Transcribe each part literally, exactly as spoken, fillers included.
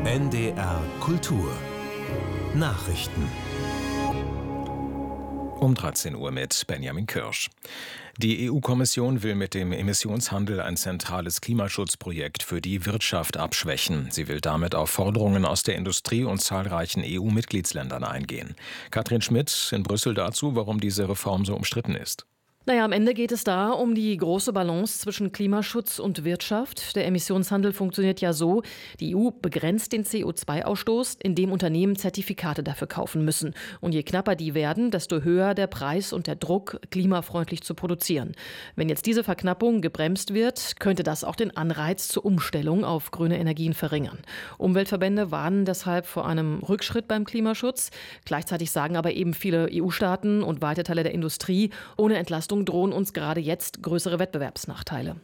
N D R Kultur Nachrichten Um dreizehn Uhr mit Benjamin Kirsch. Die E U-Kommission will mit dem Emissionshandel ein zentrales Klimaschutzprojekt für die Wirtschaft abschwächen. Sie will damit auf Forderungen aus der Industrie und zahlreichen E U-Mitgliedsländern eingehen. Katrin Schmidt in Brüssel dazu, warum diese Reform so umstritten ist. Naja, am Ende geht es da um die große Balance zwischen Klimaschutz und Wirtschaft. Der Emissionshandel funktioniert ja so: Die E U begrenzt den C O zwei Ausstoß, indem Unternehmen Zertifikate dafür kaufen müssen. Und je knapper die werden, desto höher der Preis und der Druck, klimafreundlich zu produzieren. Wenn jetzt diese Verknappung gebremst wird, könnte das auch den Anreiz zur Umstellung auf grüne Energien verringern. Umweltverbände warnen deshalb vor einem Rückschritt beim Klimaschutz. Gleichzeitig sagen aber eben viele E U-Staaten und weite Teile der Industrie, ohne Entlastung drohen uns gerade jetzt größere Wettbewerbsnachteile.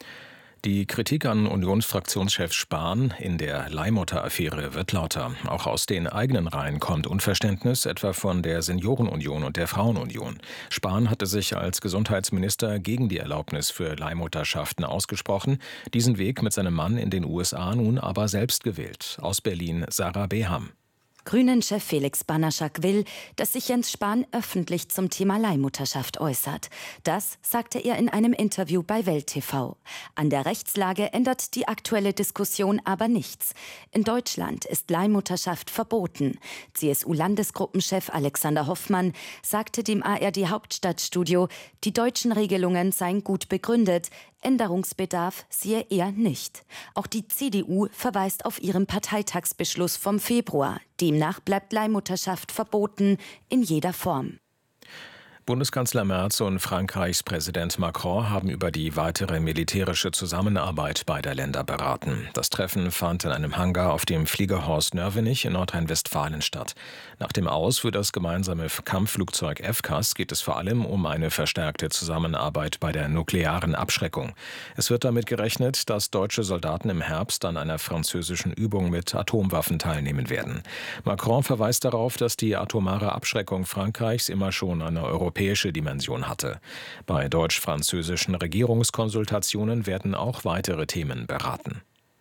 Die Kritik an Unionsfraktionschef Spahn in der Leihmutter-Affäre wird lauter. Auch aus den eigenen Reihen kommt Unverständnis, etwa von der Seniorenunion und der Frauenunion. Spahn hatte sich als Gesundheitsminister gegen die Erlaubnis für Leihmutterschaften ausgesprochen, diesen Weg mit seinem Mann in den U S A nun aber selbst gewählt. Aus Berlin Sarah Beham. Grünen-Chef Felix Banaschak will, dass sich Jens Spahn öffentlich zum Thema Leihmutterschaft äußert. Das sagte er in einem Interview bei Welt T V. An der Rechtslage ändert die aktuelle Diskussion aber nichts. In Deutschland ist Leihmutterschaft verboten. C S U-Landesgruppenchef Alexander Hoffmann sagte dem A R D-Hauptstadtstudio, die deutschen Regelungen seien gut begründet. Änderungsbedarf sehe er nicht. Auch die C D U verweist auf ihren Parteitagsbeschluss vom Februar. Demnach bleibt Leihmutterschaft verboten in jeder Form. Bundeskanzler Merz und Frankreichs Präsident Macron haben über die weitere militärische Zusammenarbeit beider Länder beraten. Das Treffen fand in einem Hangar auf dem Flieger Horst Nörvenich in Nordrhein-Westfalen statt. Nach dem Aus für das gemeinsame Kampfflugzeug F C A S geht es vor allem um eine verstärkte Zusammenarbeit bei der nuklearen Abschreckung. Es wird damit gerechnet, dass deutsche Soldaten im Herbst an einer französischen Übung mit Atomwaffen teilnehmen werden. Macron verweist darauf, dass die atomare Abschreckung Frankreichs immer schon eine europäische europäische Dimension hatte. Bei deutsch-französischen Regierungskonsultationen werden auch weitere Themen beraten.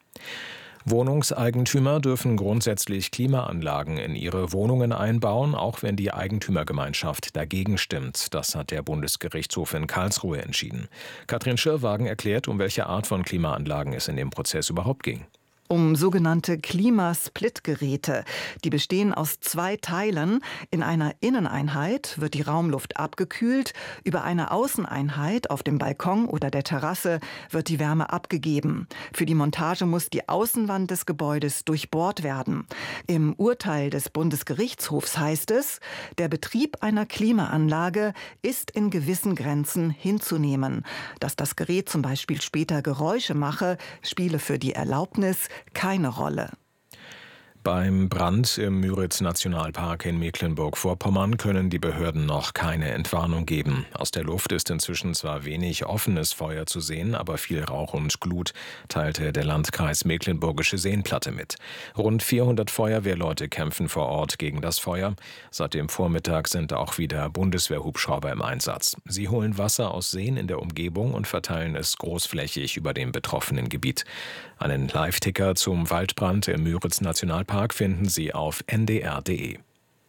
Wohnungseigentümer dürfen grundsätzlich Klimaanlagen in ihre Wohnungen einbauen, auch wenn die Eigentümergemeinschaft dagegen stimmt. Das hat der Bundesgerichtshof in Karlsruhe entschieden. Katrin Schirrwagen erklärt, um welche Art von Klimaanlagen es in dem Prozess überhaupt ging. Um sogenannte Klimasplit-Geräte. Die bestehen aus zwei Teilen. In einer Inneneinheit wird die Raumluft abgekühlt. Über eine Außeneinheit auf dem Balkon oder der Terrasse wird die Wärme abgegeben. Für die Montage muss die Außenwand des Gebäudes durchbohrt werden. Im Urteil des Bundesgerichtshofs heißt es, der Betrieb einer Klimaanlage ist in gewissen Grenzen hinzunehmen. Dass das Gerät zum Beispiel später Geräusche mache, spiele für die Erlaubnis keine Rolle. Beim Brand im Müritz-Nationalpark in Mecklenburg-Vorpommern können die Behörden noch keine Entwarnung geben. Aus der Luft ist inzwischen zwar wenig offenes Feuer zu sehen, aber viel Rauch und Glut, teilte der Landkreis Mecklenburgische Seenplatte mit. Rund vierhundert Feuerwehrleute kämpfen vor Ort gegen das Feuer. Seit dem Vormittag sind auch wieder Bundeswehrhubschrauber im Einsatz. Sie holen Wasser aus Seen in der Umgebung und verteilen es großflächig über dem betroffenen Gebiet. Einen Live-Ticker zum Waldbrand im Müritz-Nationalpark finden Sie auf n d r punkt d e.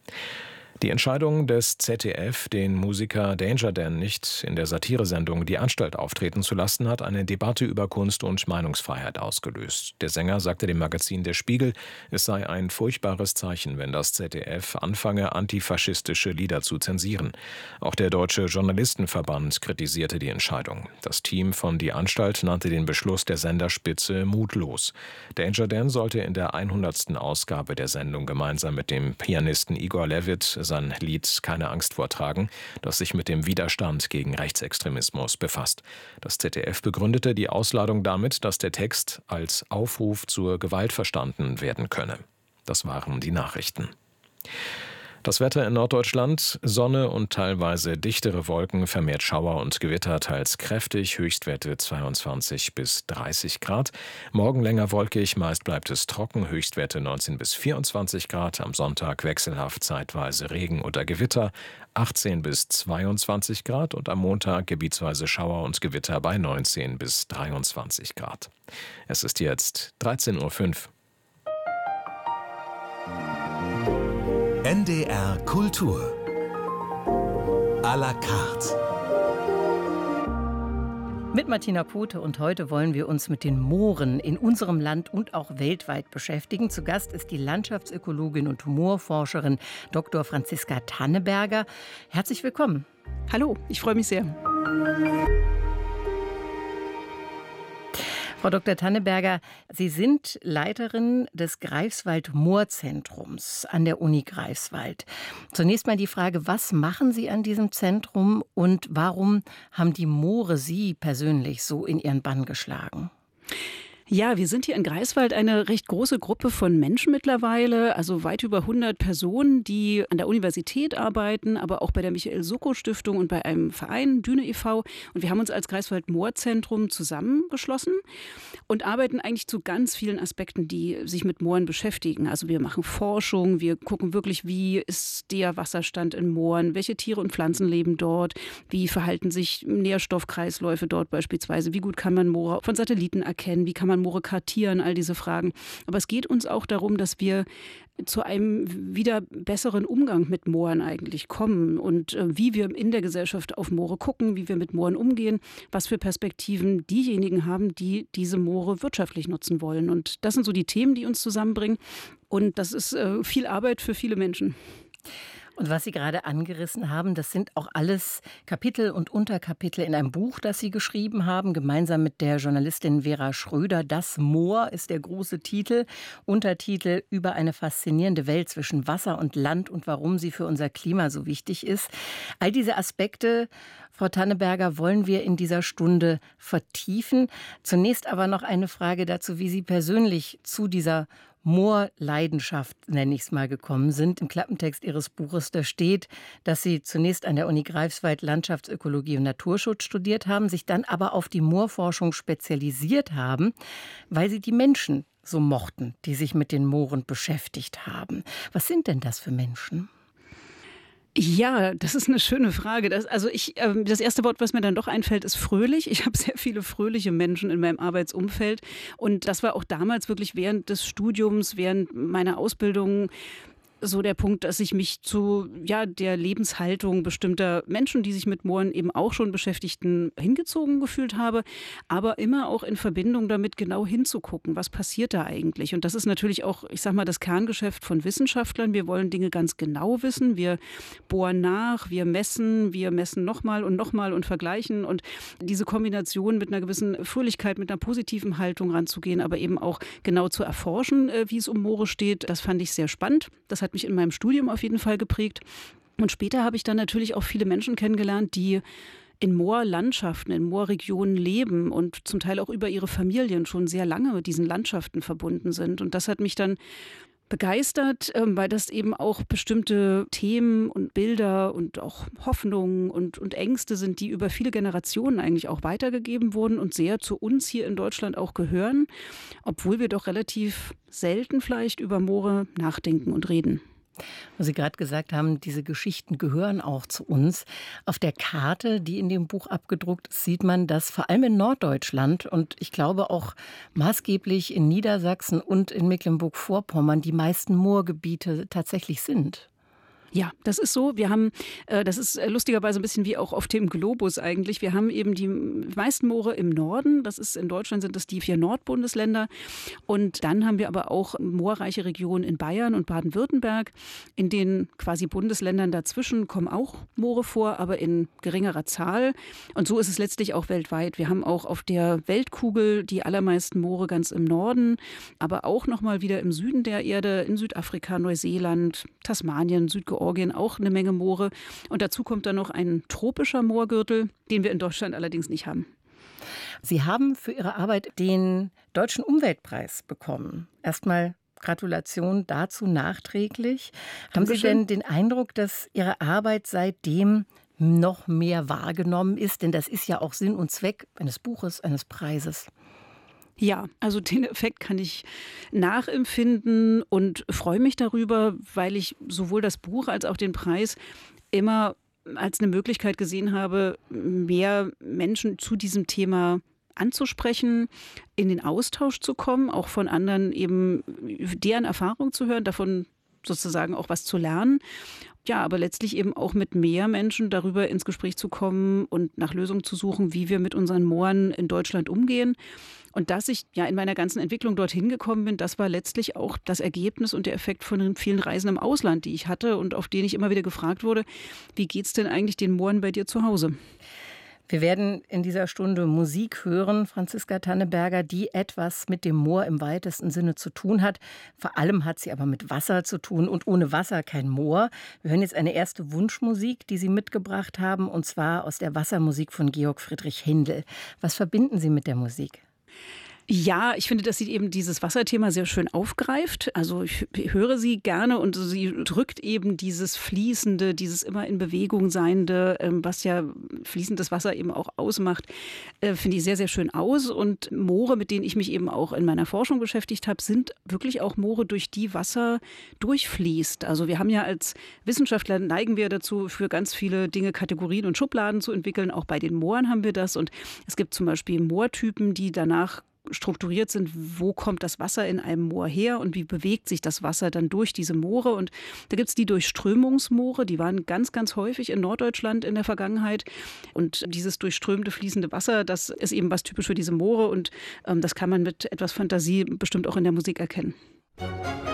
Die Entscheidung des Z D F, den Musiker Danger Dan nicht in der Satiresendung Die Anstalt auftreten zu lassen, hat eine Debatte über Kunst- und Meinungsfreiheit ausgelöst. Der Sänger sagte dem Magazin Der Spiegel, es sei ein furchtbares Zeichen, wenn das Z D F anfange, antifaschistische Lieder zu zensieren. Auch der Deutsche Journalistenverband kritisierte die Entscheidung. Das Team von Die Anstalt nannte den Beschluss der Senderspitze mutlos. Danger Dan sollte in der hundertsten Ausgabe der Sendung gemeinsam mit dem Pianisten Igor Levit sein Lied Keine Angst vortragen, das sich mit dem Widerstand gegen Rechtsextremismus befasst. Das Z D F begründete die Ausladung damit, dass der Text als Aufruf zur Gewalt verstanden werden könne. Das waren die Nachrichten. Das Wetter in Norddeutschland: Sonne und teilweise dichtere Wolken, vermehrt Schauer und Gewitter, teils kräftig, Höchstwerte zweiundzwanzig bis dreißig Grad. Morgen länger wolkig, meist bleibt es trocken, Höchstwerte neunzehn bis vierundzwanzig Grad. Am Sonntag wechselhaft zeitweise Regen oder Gewitter, achtzehn bis zweiundzwanzig Grad. Und am Montag gebietsweise Schauer und Gewitter bei neunzehn bis dreiundzwanzig Grad. Es ist jetzt dreizehn Uhr fünf. N D R Kultur à la carte. Mit Martina Pote und heute wollen wir uns mit den Mooren in unserem Land und auch weltweit beschäftigen. Zu Gast ist die Landschaftsökologin und Moorforscherin Doktor Franziska Tanneberger. Herzlich willkommen. Hallo, ich freue mich sehr. Frau Doktor Tanneberger, Sie sind Leiterin des Greifswald-Moorzentrums an der Uni Greifswald. Zunächst mal die Frage, was machen Sie an diesem Zentrum und warum haben die Moore Sie persönlich so in Ihren Bann geschlagen? Ja, wir sind hier in Greifswald eine recht große Gruppe von Menschen mittlerweile, also weit über hundert Personen, die an der Universität arbeiten, aber auch bei der Michael-Soko-Stiftung und bei einem Verein, Düne e V. Und wir haben uns als Greifswald-Moorzentrum zusammengeschlossen und arbeiten eigentlich zu ganz vielen Aspekten, die sich mit Mooren beschäftigen. Also wir machen Forschung, wir gucken wirklich, wie ist der Wasserstand in Mooren, welche Tiere und Pflanzen leben dort, wie verhalten sich Nährstoffkreisläufe dort beispielsweise, wie gut kann man Moore von Satelliten erkennen, wie kann man Moore kartieren, all diese Fragen. Aber es geht uns auch darum, dass wir zu einem wieder besseren Umgang mit Mooren eigentlich kommen und äh, wie wir in der Gesellschaft auf Moore gucken, wie wir mit Mooren umgehen, was für Perspektiven diejenigen haben, die diese Moore wirtschaftlich nutzen wollen. Und das sind so die Themen, die uns zusammenbringen. Und das ist äh, viel Arbeit für viele Menschen. Und was Sie gerade angerissen haben, das sind auch alles Kapitel und Unterkapitel in einem Buch, das Sie geschrieben haben, gemeinsam mit der Journalistin Vera Schröder. Das Moor ist der große Titel. Untertitel über eine faszinierende Welt zwischen Wasser und Land und warum sie für unser Klima so wichtig ist. All diese Aspekte, Frau Tanneberger, wollen wir in dieser Stunde vertiefen. Zunächst aber noch eine Frage dazu, wie Sie persönlich zu dieser Moorleidenschaft, nenne ich es mal, gekommen sind. Im Klappentext Ihres Buches, da steht, dass Sie zunächst an der Uni Greifswald Landschaftsökologie und Naturschutz studiert haben, sich dann aber auf die Moorforschung spezialisiert haben, weil Sie die Menschen so mochten, die sich mit den Mooren beschäftigt haben. Was sind denn das für Menschen? Ja, das ist eine schöne Frage. Das, also ich, äh, das erste Wort, was mir dann doch einfällt, ist fröhlich. Ich habe sehr viele fröhliche Menschen in meinem Arbeitsumfeld. Und das war auch damals wirklich während des Studiums, während meiner Ausbildung so der Punkt, dass ich mich zu ja, der Lebenshaltung bestimmter Menschen, die sich mit Mooren eben auch schon beschäftigten, hingezogen gefühlt habe, aber immer auch in Verbindung damit genau hinzugucken, was passiert da eigentlich. Und das ist natürlich auch, ich sag mal, das Kerngeschäft von Wissenschaftlern. Wir wollen Dinge ganz genau wissen. Wir bohren nach, wir messen, wir messen nochmal und nochmal und vergleichen. Und diese Kombination mit einer gewissen Fröhlichkeit, mit einer positiven Haltung ranzugehen, aber eben auch genau zu erforschen, wie es um Moore steht, das fand ich sehr spannend. Das hat mich in meinem Studium auf jeden Fall geprägt. Und später habe ich dann natürlich auch viele Menschen kennengelernt, die in Moorlandschaften, in Moorregionen leben und zum Teil auch über ihre Familien schon sehr lange mit diesen Landschaften verbunden sind. Und das hat mich dann begeistert, weil das eben auch bestimmte Themen und Bilder und auch Hoffnungen und, und Ängste sind, die über viele Generationen eigentlich auch weitergegeben wurden und sehr zu uns hier in Deutschland auch gehören, obwohl wir doch relativ selten vielleicht über Moore nachdenken und reden. Was Sie gerade gesagt haben, diese Geschichten gehören auch zu uns. Auf der Karte, die in dem Buch abgedruckt ist, sieht man, dass vor allem in Norddeutschland und ich glaube auch maßgeblich in Niedersachsen und in Mecklenburg-Vorpommern die meisten Moorgebiete tatsächlich sind. Ja, das ist so. Wir haben, äh, das ist lustigerweise ein bisschen wie auch auf dem Globus eigentlich. Wir haben eben die meisten Moore im Norden. Das ist in Deutschland sind das die vier Nordbundesländer. Und dann haben wir aber auch moorreiche Regionen in Bayern und Baden-Württemberg. In den quasi Bundesländern dazwischen kommen auch Moore vor, aber in geringerer Zahl. Und so ist es letztlich auch weltweit. Wir haben auch auf der Weltkugel die allermeisten Moore ganz im Norden, aber auch nochmal wieder im Süden der Erde, in Südafrika, Neuseeland, Tasmanien, Südgeorgien. Auch eine Menge Moore. Und dazu kommt dann noch ein tropischer Moorgürtel, den wir in Deutschland allerdings nicht haben. Sie haben für Ihre Arbeit den Deutschen Umweltpreis bekommen. Erstmal Gratulation dazu nachträglich. Haben Sie denn den Eindruck, dass Ihre Arbeit seitdem noch mehr wahrgenommen ist? Denn das ist ja auch Sinn und Zweck eines Buches, eines Preises. Ja, also den Effekt kann ich nachempfinden und freue mich darüber, weil ich sowohl das Buch als auch den Preis immer als eine Möglichkeit gesehen habe, mehr Menschen zu diesem Thema anzusprechen, in den Austausch zu kommen, auch von anderen eben deren Erfahrung zu hören. Davon sozusagen auch was zu lernen. Ja, aber letztlich eben auch mit mehr Menschen darüber ins Gespräch zu kommen und nach Lösungen zu suchen, wie wir mit unseren Mooren in Deutschland umgehen. Und dass ich ja in meiner ganzen Entwicklung dorthin gekommen bin, das war letztlich auch das Ergebnis und der Effekt von den vielen Reisen im Ausland, die ich hatte und auf denen ich immer wieder gefragt wurde, wie geht's denn eigentlich den Mooren bei dir zu Hause? Wir werden in dieser Stunde Musik hören, Franziska Tanneberger, die etwas mit dem Moor im weitesten Sinne zu tun hat. Vor allem hat sie aber mit Wasser zu tun und ohne Wasser kein Moor. Wir hören jetzt eine erste Wunschmusik, die Sie mitgebracht haben, und zwar aus der Wassermusik von Georg Friedrich Händel. Was verbinden Sie mit der Musik? Ja, ich finde, dass sie eben dieses Wasserthema sehr schön aufgreift. Also ich höre sie gerne und sie drückt eben dieses Fließende, dieses immer in Bewegung Seiende, was ja fließendes Wasser eben auch ausmacht, finde ich sehr, sehr schön aus. Und Moore, mit denen ich mich eben auch in meiner Forschung beschäftigt habe, sind wirklich auch Moore, durch die Wasser durchfließt. Also wir haben ja als Wissenschaftler, neigen wir dazu, für ganz viele Dinge Kategorien und Schubladen zu entwickeln. Auch bei den Mooren haben wir das. Und es gibt zum Beispiel Moortypen, die danach strukturiert sind, wo kommt das Wasser in einem Moor her und wie bewegt sich das Wasser dann durch diese Moore. Und da gibt es die Durchströmungsmoore, die waren ganz, ganz häufig in Norddeutschland in der Vergangenheit. Und dieses durchströmte, fließende Wasser, das ist eben was typisch für diese Moore und ähm, das kann man mit etwas Fantasie bestimmt auch in der Musik erkennen.